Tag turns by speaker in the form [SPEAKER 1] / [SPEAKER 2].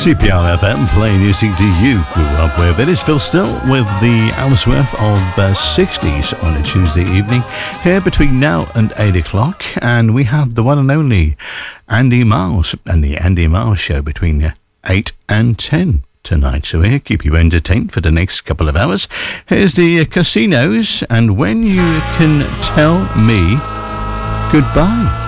[SPEAKER 1] CPR FM, playing music to you grew up with. It is Phil Still with the hour's worth of 60s on a Tuesday evening here between now and 8 o'clock. And we have the one and only Andy Miles and the Andy Miles Show between 8 and 10 tonight. So we'll keep you entertained for the next couple of hours. Here's the Casinos and When You Can Tell Me Goodbye.